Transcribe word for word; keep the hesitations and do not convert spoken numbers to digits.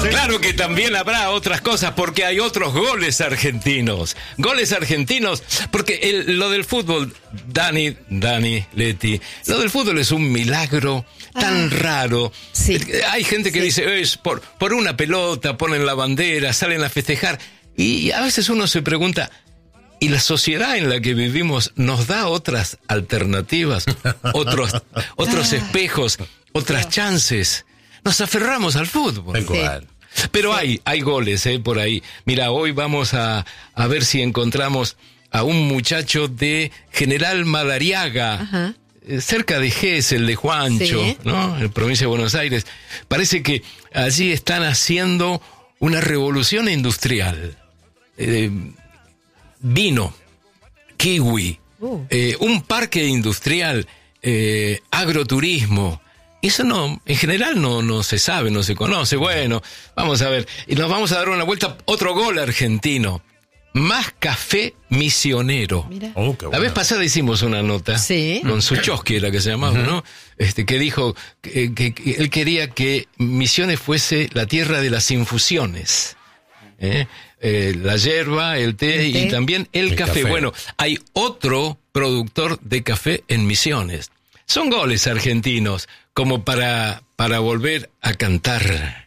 Claro que también habrá otras cosas, porque hay otros goles argentinos. Goles argentinos, porque el, lo del fútbol, Dani, Dani, Leti, lo del fútbol es un milagro tan ah, raro. Sí. Hay gente que sí. dice, es por, por una pelota, ponen la bandera, salen a festejar. Y a veces uno se pregunta, ¿y la sociedad en la que vivimos nos da otras alternativas, otros, otros ah. espejos, otras chances? Nos aferramos al fútbol. Sí. Pero sí. hay, hay goles eh, por ahí. Mira, hoy vamos a, a ver si encontramos a un muchacho de General Madariaga, Ajá. eh, cerca de Gesell, de Juancho, sí. ¿no? En provincia de Buenos Aires. Parece que allí están haciendo una revolución industrial. Eh, vino, kiwi, uh. eh, un parque industrial, eh, agroturismo. Eso no, en general no, no se sabe, no se conoce. Bueno, vamos a ver. Y nos vamos a dar una vuelta. Otro gol argentino. Más café misionero. Oh, qué bueno. La vez pasada hicimos una nota. Sí. Con Suchowski, era que se llamaba, uh-huh. ¿no? Este, que dijo que, que, que él quería que Misiones fuese la tierra de las infusiones. ¿Eh? Eh, la yerba, el té, el té y también el, el café. café. Bueno, hay otro productor de café en Misiones. Son goles argentinos, como para, para volver a cantar.